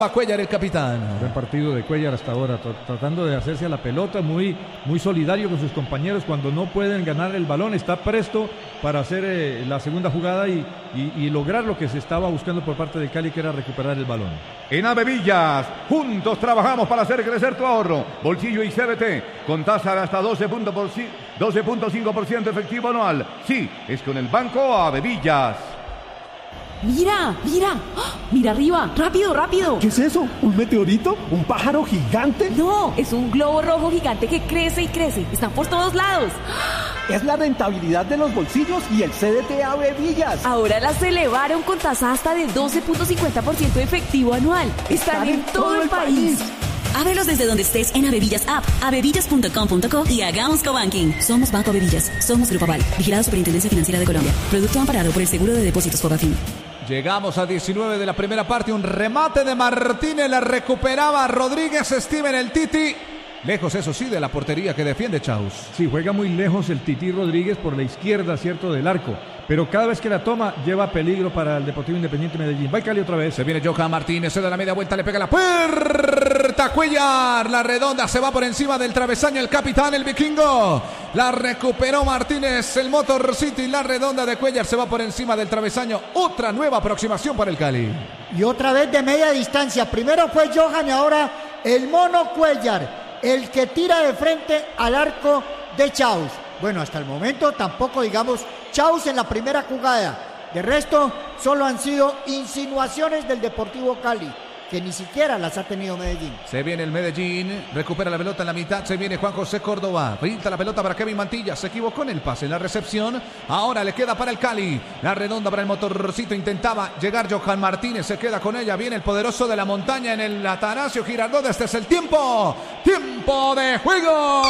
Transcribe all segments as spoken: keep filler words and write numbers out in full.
A Cuéllar, el capitán. Buen partido de Cuéllar hasta ahora, tratando de hacerse a la pelota, muy, muy solidario con sus compañeros. Cuando no pueden ganar el balón, está presto para hacer eh, la segunda jugada y, y, y lograr lo que se estaba buscando por parte del Cali, que era recuperar el balón. En Avevillas, juntos trabajamos para hacer crecer tu ahorro. Bolsillo y C B T, con tasa de hasta doce punto cinco por ciento efectivo anual. Sí, es con el Banco Avevillas. ¡Mira! ¡Mira! ¡Oh! ¡Mira arriba! ¡Rápido, rápido! ¿Qué es eso? ¿Un meteorito? ¿Un pájaro gigante? No, es un globo rojo gigante que crece y crece. Están por todos lados. Es la rentabilidad de los bolsillos y el C D T Avevillas. Ahora las elevaron con tasa hasta de doce punto cincuenta por ciento efectivo anual. Están, Están en, en todo, todo el país. país. Ábrelos desde donde estés en Avevillas App, avevillas punto com punto co y hagamos cobanking. Somos Banco Avevillas. Somos Grupo Aval. Vigilado Superintendencia Financiera de Colombia. Producto amparado por el Seguro de Depósitos Fobafin. Llegamos a diecinueve de la primera parte. Un remate de Martínez. La recuperaba Rodríguez. Steven el Titi. Lejos, eso sí, de la portería que defiende Chaus. Sí, juega muy lejos el Titi Rodríguez por la izquierda, cierto, del arco. Pero cada vez que la toma, lleva peligro para el Deportivo Independiente Medellín. Va el Cali otra vez. Se viene Johan Martínez, se da la media vuelta, le pega la puerta. Cuéllar, la redonda, se va por encima del travesaño el capitán, el vikingo. La recuperó Martínez, el Motor City, la redonda de Cuéllar se va por encima del travesaño. Otra nueva aproximación para el Cali. Y otra vez de media distancia. Primero fue Johan y ahora el Mono Cuéllar, el que tira de frente al arco de Chaus. Bueno, hasta el momento tampoco, digamos, Chaus en la primera jugada. De resto, solo han sido insinuaciones del Deportivo Cali, que ni siquiera las ha tenido Medellín. Se viene el Medellín, recupera la pelota en la mitad, se viene Juan José Córdoba, pinta la pelota para Kevin Mantilla, se equivocó en el pase, en la recepción, ahora le queda para el Cali, la redonda para el Motorcito, intentaba llegar Johan Martínez, se queda con ella, viene el poderoso de la montaña en el Atanasio Girardot, este es el tiempo, tiempo de juego.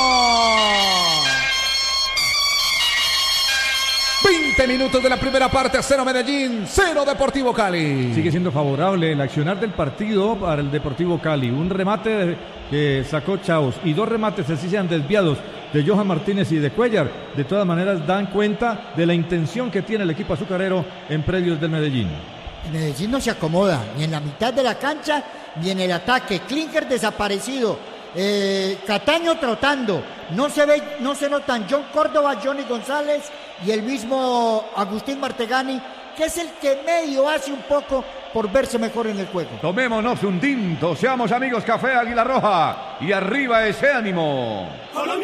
veinte minutos de la primera parte, cero Medellín, cero Deportivo Cali. Sigue siendo favorable el accionar del partido para el Deportivo Cali. Un remate que sacó Chaus y dos remates así sean desviados de Johan Martínez y de Cuéllar. De todas maneras dan cuenta de la intención que tiene el equipo azucarero en predios del Medellín. El Medellín no se acomoda ni en la mitad de la cancha ni en el ataque. Klinker desaparecido. Eh, Cataño trotando, no se ve, no se notan John Córdoba, Johnny González y el mismo Agustín Martegani, que es el que medio hace un poco por verse mejor en el juego. Tomémonos un tinto, seamos amigos, Café Águila Roja y arriba ese ánimo.